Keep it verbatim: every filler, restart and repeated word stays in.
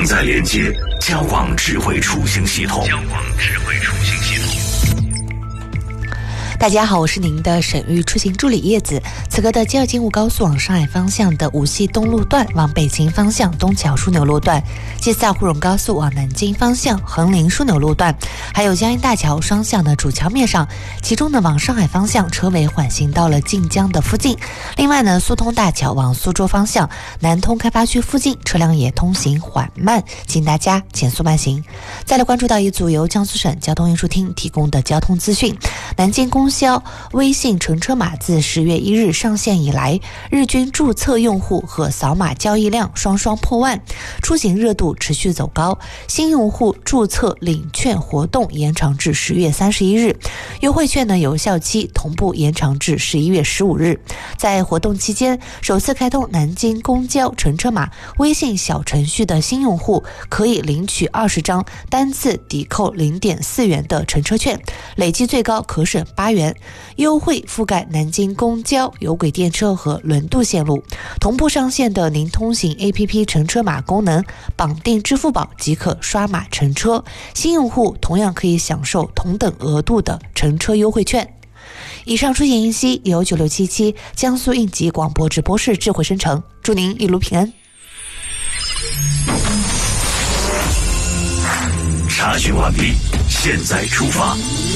在连接交广智慧出行系统。交广智慧出行系统。 大家好，我是您的省域出行助理叶子。此刻的 J 二 京沪高速往上海方向的无锡东路段往北京方向东桥枢纽路段， G 四 沪蓉高速往南京方向横林枢纽路段，还有江阴大桥双向的主桥面上，其中呢往上海方向车尾缓行到了晋江的附近。另外呢，苏通大桥往苏州方向南通开发区附近车辆也通行缓慢，请大家减速慢行。再来关注到一组由江苏省交通运输厅提供的交通资讯。南京公交微信乘车码自十月一日上线以来，日均注册用户和扫码交易量双双破万，出行热度持续走高。新用户注册领券活动延长至十月三十一日，优惠券的有效期同步延长至十一月十五日。在活动期间，首次开通南京公交乘车码微信小程序的新用户可以领取二十张单次抵扣 零点四元的乘车券，累计最高可省八元。优惠覆盖南京公交、有轨电车和轮渡线路。同步上线的您通行 A P P 乘车码功能，绑定支付宝即可刷码乘车。新用户同样可以享受同等额度的乘车优惠券。以上出行信息由九六七七江苏应急广播直播室智慧生成，祝您一路平安。 查询完毕，现在出发。